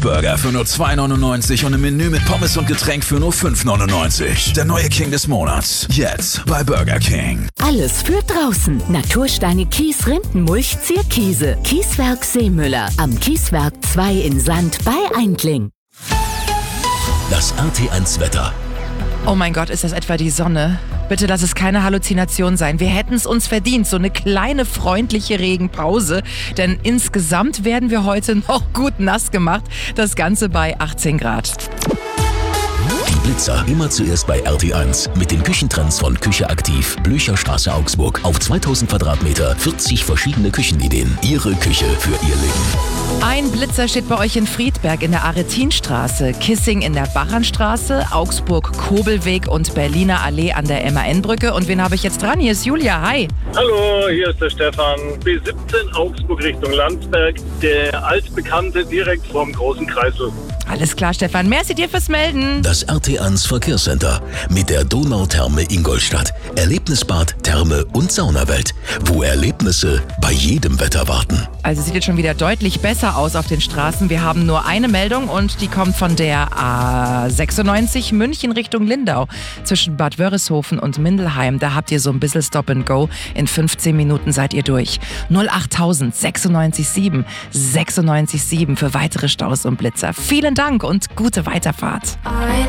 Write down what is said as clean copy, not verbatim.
Burger für nur 2,99 und ein Menü mit Pommes und Getränk für nur 5,99. Der neue King des Monats. Jetzt bei Burger King. Alles für draußen. Natursteine Kies, Rindenmulch, Zierkiese. Kieswerk Seemüller. Am Kieswerk 2 in Sand bei Eindling. Das RT1 Wetter. Oh mein Gott, ist das etwa die Sonne? Bitte lass es keine Halluzination sein. Wir hätten es uns verdient, so eine kleine freundliche Regenpause. Denn insgesamt werden wir heute noch gut nass gemacht. Das Ganze bei 18 Grad. Die Blitzer immer zuerst bei RT1 mit den Küchentrends von Küche aktiv, Blücherstraße Augsburg. Auf 2000 Quadratmeter 40 verschiedene Küchenideen. Ihre Küche für Ihr Leben. Ein Blitzer steht bei euch in Friedberg in der Aretinstraße, Kissing in der Bachernstraße, Augsburg-Kobelweg und Berliner Allee an der MAN-Brücke. Und wen habe ich jetzt dran? Hier ist Julia. Hi. Hallo, hier ist der Stefan. B17 Augsburg Richtung Landsberg. Der altbekannte direkt vorm großen Kreisel. Alles klar, Stefan. Merci dir fürs Melden. Das RT1 Verkehrscenter mit der Donautherme Ingolstadt. Erlebnisbad, Therme und Saunawelt, wo Erlebnisse bei jedem Wetter warten. Also sieht jetzt schon wieder deutlich besser aus auf den Straßen. Wir haben nur eine Meldung und die kommt von der A96 München Richtung Lindau. Zwischen Bad Wörishofen und Mindelheim. Da habt ihr so ein bisschen Stop and Go. In 15 Minuten seid ihr durch. 08000 96 7 für weitere Staus und Blitzer. Vielen Dank und gute Weiterfahrt.